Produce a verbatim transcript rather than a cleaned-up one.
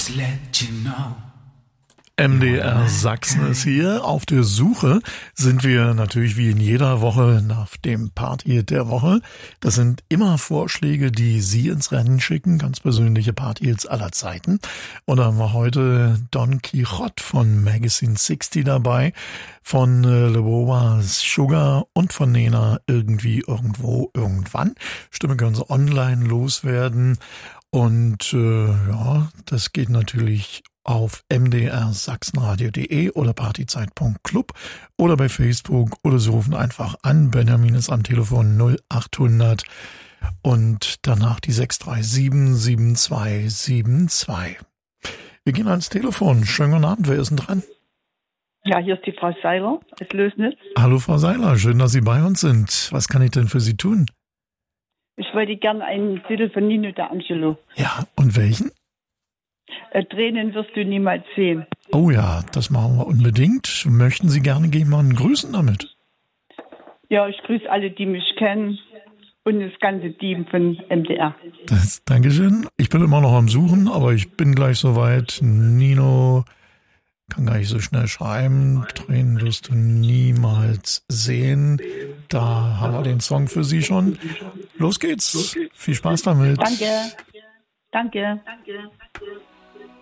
just let you know. M D R Sachsen ist hier. Auf der Suche sind wir natürlich wie in jeder Woche nach dem Party-Hit der Woche. Das sind immer Vorschläge, die Sie ins Rennen schicken, ganz persönliche Party-Hits aller Zeiten. Und da haben wir heute Don Quixote von Magazine sechzig dabei, von äh, Le Boas Sugar und von Nena Irgendwie, Irgendwo, Irgendwann. Stimme können Sie online loswerden. Und äh, ja, das geht natürlich auf m d r sachsenradio punkt de oder partyzeit punkt club oder bei Facebook oder Sie rufen einfach an. Benjamin ist am Telefon null achthundert und danach die sechs drei sieben sieben zwei sieben zwei. Wir gehen ans Telefon. Schönen guten Abend, wer ist denn dran? Ja, hier ist die Frau Seiler, es Lösnitz. Hallo Frau Seiler, schön, dass Sie bei uns sind. Was kann ich denn für Sie tun? Ich wollte gerne einen Titel von Nino D'Angelo. Ja, und welchen? Äh, Tränen wirst du niemals sehen. Oh ja, das machen wir unbedingt. Möchten Sie gerne jemanden grüßen damit? Ja, ich grüße alle, die mich kennen und das ganze Team von M D R. Das, Dankeschön. Ich bin immer noch am Suchen, aber ich bin gleich soweit. Nino, kann gar nicht so schnell schreiben. Tränen wirst du niemals sehen. Da haben wir den Song für Sie schon. Los geht's. Viel Spaß damit. Danke. Danke. Danke.